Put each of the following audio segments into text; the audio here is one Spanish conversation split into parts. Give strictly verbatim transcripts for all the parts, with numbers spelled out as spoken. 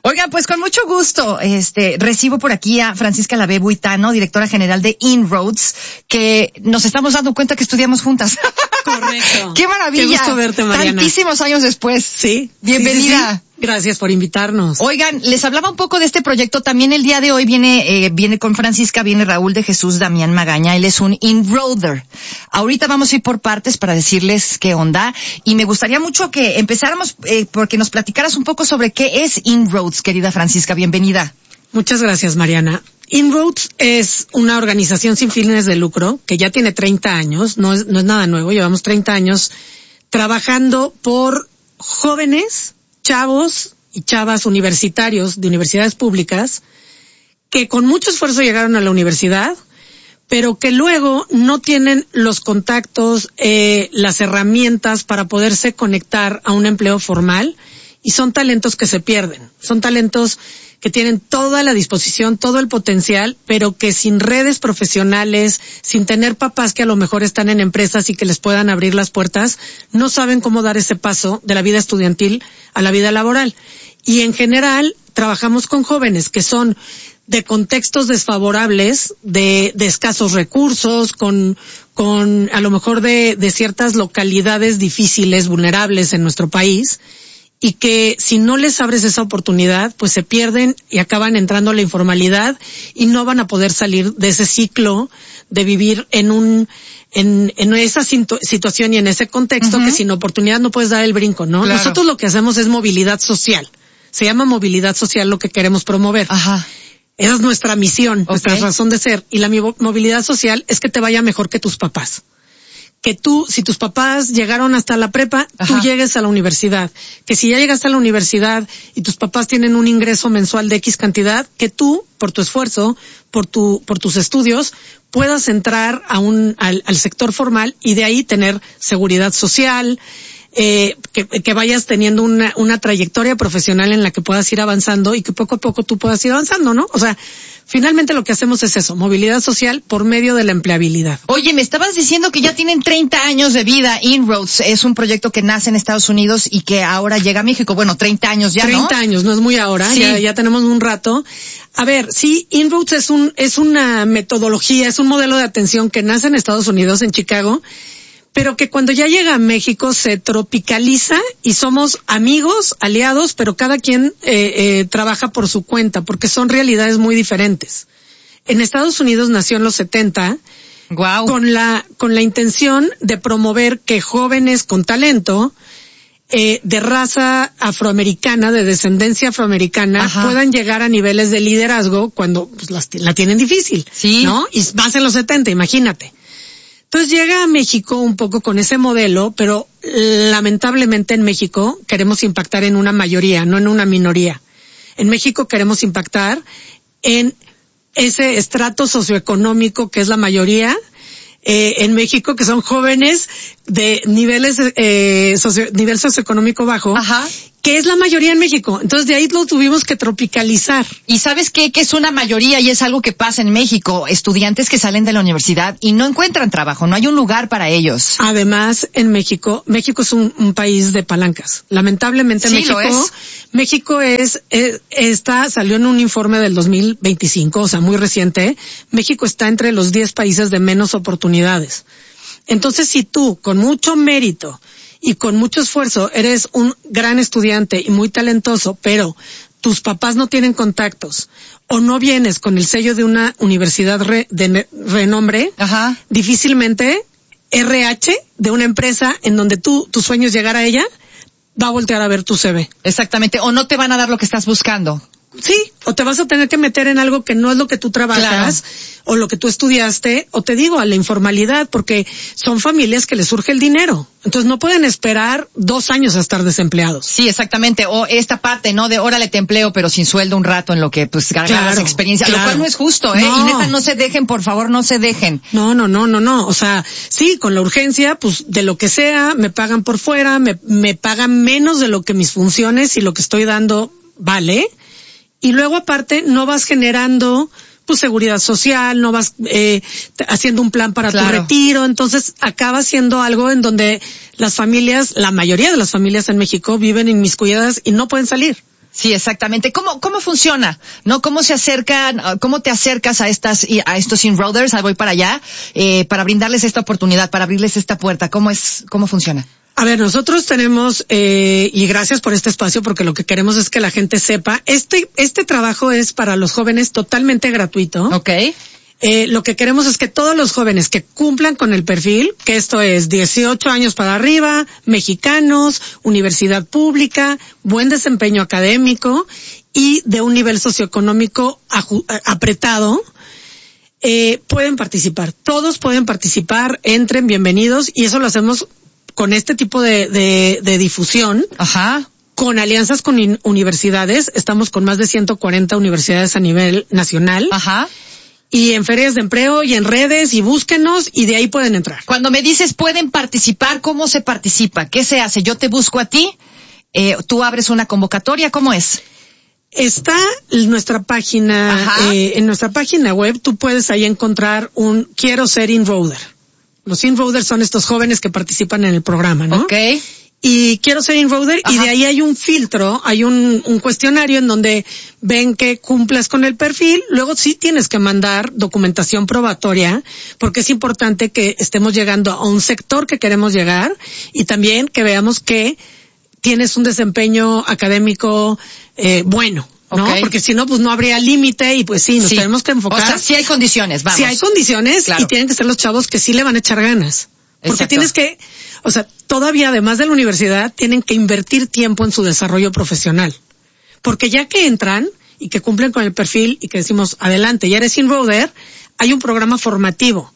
Oigan, pues con mucho gusto, este, recibo por aquí a Francisca Labé Buitano, directora general de Inroads, que nos estamos dando cuenta que estudiamos juntas. Correcto. ¡Qué maravilla! Qué gusto verte, Mariana. Tantísimos años después. Sí. Bienvenida. Sí, sí, sí. Gracias por invitarnos. Oigan, les hablaba un poco de este proyecto. También el día de hoy viene, eh, viene con Francisca, viene Raúl de Jesús Damián Magaña. Él es un Inroader. Ahorita vamos a ir por partes para decirles qué onda. Y me gustaría mucho que empezáramos, eh, porque nos platicaras un poco sobre qué es Inroads, querida Francisca. Bienvenida. Muchas gracias, Mariana. Inroads es una organización sin fines de lucro que ya tiene treinta años. No es, no es nada nuevo. Llevamos treinta años trabajando por jóvenes, chavos y chavas universitarios de universidades públicas que con mucho esfuerzo llegaron a la universidad, pero que luego no tienen los contactos, eh, las herramientas para poderse conectar a un empleo formal, y son talentos que se pierden. Son talentos que tienen toda la disposición, todo el potencial, pero que sin redes profesionales, sin tener papás que a lo mejor están en empresas y que les puedan abrir las puertas, no saben cómo dar ese paso de la vida estudiantil a la vida laboral. Y en general, trabajamos con jóvenes que son de contextos desfavorables, de, de escasos recursos, con, con a lo mejor de, de ciertas localidades difíciles, vulnerables en nuestro país, y que si no les abres esa oportunidad, pues se pierden y acaban entrando a la informalidad y no van a poder salir de ese ciclo de vivir en un, en, en esa situ- situación y en ese contexto, uh-huh, que sin oportunidad no puedes dar el brinco, ¿no? Claro. Nosotros lo que hacemos es movilidad social. Se llama movilidad social lo que queremos promover. Ajá. Esa es nuestra misión, okay, nuestra razón de ser. Y la movilidad social es que te vaya mejor que tus papás. Que tú, si tus papás llegaron hasta la prepa, ajá, tú llegues a la universidad. Que si ya llegaste a la universidad y tus papás tienen un ingreso mensual de X cantidad, que tú, por tu esfuerzo, por tu, por tus estudios, puedas entrar a un, al, al sector formal y de ahí tener seguridad social, eh, que, que vayas teniendo una, una trayectoria profesional en la que puedas ir avanzando y que poco a poco tú puedas ir avanzando, ¿no? O sea, finalmente lo que hacemos es eso, movilidad social por medio de la empleabilidad. Oye, me estabas diciendo que ya tienen treinta años de vida. Inroads es un proyecto que nace en Estados Unidos y que ahora llega a México. Bueno, treinta años ya, ¿no? treinta años, no es muy ahora, sí, ya, ya tenemos un rato. A ver, sí, Inroads es un, es una metodología, es un modelo de atención que nace en Estados Unidos, en Chicago, pero que cuando ya llega a México se tropicaliza y somos amigos, aliados, pero cada quien eh, eh, trabaja por su cuenta, porque son realidades muy diferentes. En Estados Unidos nació en los setenta, wow, con la con la intención de promover que jóvenes con talento, eh, de raza afroamericana, de descendencia afroamericana, ajá, puedan llegar a niveles de liderazgo cuando pues, las, la tienen difícil, sí, ¿no? Y más en los setenta, imagínate. Entonces llega a México un poco con ese modelo, pero lamentablemente en México queremos impactar en una mayoría, no en una minoría. En México queremos impactar en ese estrato socioeconómico que es la mayoría, eh, en México que son jóvenes de niveles, eh, socio, nivel socioeconómico bajo, ajá, que es la mayoría en México. Entonces de ahí lo tuvimos que tropicalizar. ¿Y sabes qué? Que es una mayoría y es algo que pasa en México. Estudiantes que salen de la universidad y no encuentran trabajo, no hay un lugar para ellos. Además, en México, México es un, un país de palancas. Lamentablemente sí, México, lo es. México es, es, está, salió en un informe del dos mil veinticinco, o sea, muy reciente. México está entre los diez países de menos oportunidades. Entonces, si tú, con mucho mérito y con mucho esfuerzo, eres un gran estudiante y muy talentoso, pero tus papás no tienen contactos o no vienes con el sello de una universidad re, de renombre, ajá, difícilmente R H de una empresa en donde tú, tus sueños llegar a ella, va a voltear a ver tu C V. Exactamente, o no te van a dar lo que estás buscando. Sí, o te vas a tener que meter en algo que no es lo que tú trabajas, claro, o lo que tú estudiaste, o te digo, a la informalidad, porque son familias que les surge el dinero. Entonces no pueden esperar dos años a estar desempleados. Sí, exactamente. O esta parte, ¿no? De órale te empleo, pero sin sueldo un rato en lo que pues ganas claro, experiencia. Claro. Lo cual no es justo, ¿eh? No. Y neta, no se dejen, por favor, no se dejen. No, no, no, no, no. O sea, sí, con la urgencia, pues de lo que sea, me pagan por fuera, me, me pagan menos de lo que mis funciones y lo que estoy dando vale. Y luego aparte no vas generando pues seguridad social, no vas eh, haciendo un plan para claro, tu retiro, entonces acaba siendo algo en donde las familias, la mayoría de las familias en México viven inmiscuidas y no pueden salir. Sí, exactamente. ¿Cómo, cómo funciona? ¿No? ¿Cómo se acercan, cómo te acercas a estas, a estos inroaders, a voy para allá, eh, para brindarles esta oportunidad, para abrirles esta puerta? ¿Cómo es, cómo funciona? A ver, nosotros tenemos, eh, y gracias por este espacio, porque lo que queremos es que la gente sepa, este, este trabajo es para los jóvenes totalmente gratuito. Okay. Eh, lo que queremos es que todos los jóvenes que cumplan con el perfil, que esto es dieciocho años para arriba, mexicanos, universidad pública, buen desempeño académico y de un nivel socioeconómico aju- apretado, eh, pueden participar. Todos pueden participar, entren, bienvenidos, y eso lo hacemos con este tipo de, de, de difusión. Ajá. Con alianzas con in- universidades, estamos con más de ciento cuarenta universidades a nivel nacional. Ajá. Y en ferias de empleo y en redes, y búsquenos, y de ahí pueden entrar. Cuando me dices pueden participar, ¿cómo se participa? ¿Qué se hace? Yo te busco a ti, eh, tú abres una convocatoria, ¿cómo es? Está en nuestra página, eh, en nuestra página web, tú puedes ahí encontrar un quiero ser enroader. Los enroaders son estos jóvenes que participan en el programa, ¿no? Okay. Y quiero ser enroader, y de ahí hay un filtro, hay un, un cuestionario en donde ven que cumplas con el perfil. Luego sí tienes que mandar documentación probatoria, porque es importante que estemos llegando a un sector que queremos llegar, y también que veamos que tienes un desempeño académico eh, bueno, ¿no? Okay. Porque si no, pues no habría límite, y pues sí, nos sí. tenemos que enfocar. O sea, sí hay condiciones, vamos. Sí hay condiciones, claro. Y tienen que ser los chavos que sí le van a echar ganas. Porque Exacto. tienes que, o sea, todavía además de la universidad, tienen que invertir tiempo en su desarrollo profesional. Porque ya que entran y que cumplen con el perfil y que decimos, adelante, ya eres enroader, hay un programa formativo.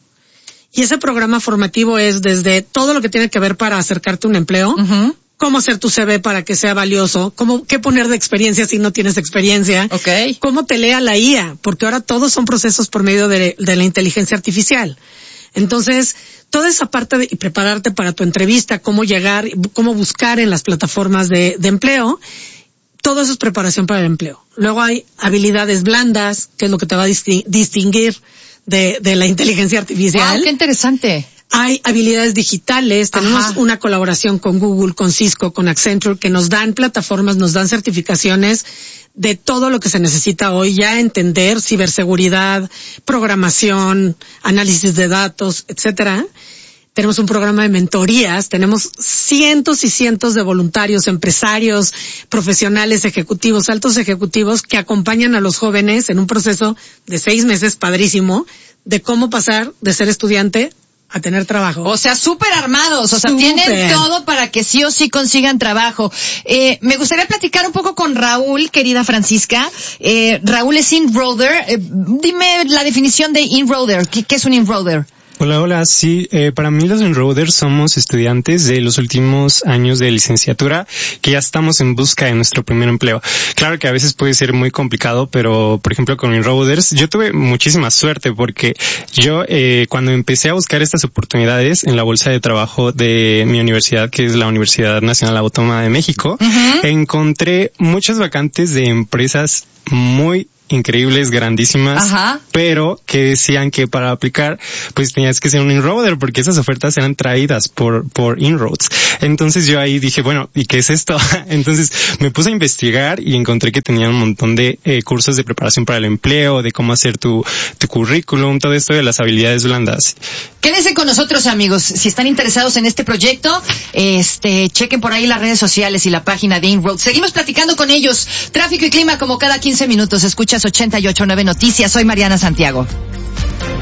Y ese programa formativo es desde todo lo que tiene que ver para acercarte a un empleo, uh-huh. cómo hacer tu C V para que sea valioso, cómo, qué poner de experiencia si no tienes experiencia, okay. cómo te lea la I A, porque ahora todos son procesos por medio de, de la inteligencia artificial. Entonces, toda esa parte de y prepararte para tu entrevista, cómo llegar, cómo buscar en las plataformas de, de empleo, todo eso es preparación para el empleo. Luego hay habilidades blandas, que es lo que te va a disti- distinguir de, de la inteligencia artificial. ¡Wow, qué interesante! Hay habilidades digitales, tenemos Ajá. una colaboración con Google, con Cisco, con Accenture, que nos dan plataformas, nos dan certificaciones de todo lo que se necesita hoy ya entender, ciberseguridad, programación, análisis de datos, etcétera. Tenemos un programa de mentorías, tenemos cientos y cientos de voluntarios, empresarios, profesionales, ejecutivos, altos ejecutivos que acompañan a los jóvenes en un proceso de seis meses padrísimo de cómo pasar de ser estudiante a tener trabajo. O sea, súper armados, o sea, super. Tienen todo para que sí o sí consigan trabajo. Eh, me gustaría platicar un poco con Raúl, querida Francisca. Eh, Raúl es enroader. Eh, dime la definición de enroader. ¿Qué, qué es un enroader? Hola, hola. Sí, eh, para mí los enroaders somos estudiantes de los últimos años de licenciatura que ya estamos en busca de nuestro primer empleo. Claro que a veces puede ser muy complicado, pero por ejemplo con enroaders yo tuve muchísima suerte porque yo eh, cuando empecé a buscar estas oportunidades en la bolsa de trabajo de mi universidad, que es la Universidad Nacional Autónoma de México, uh-huh. encontré muchas vacantes de empresas muy increíbles, grandísimas, Ajá. pero que decían que para aplicar pues tenías que ser un enroader porque esas ofertas eran traídas por por inroads. Entonces yo ahí dije, bueno, ¿y qué es esto? Entonces me puse a investigar y encontré que tenían un montón de eh, cursos de preparación para el empleo, de cómo hacer tu tu currículum, todo esto de las habilidades blandas. Quédense con nosotros, amigos. Si están interesados en este proyecto, este chequen por ahí las redes sociales y la página de Inroads. Seguimos platicando con ellos. Tráfico y clima como cada quince minutos. Escuchas ochenta y ocho punto nueve Noticias. Soy Mariana Santiago.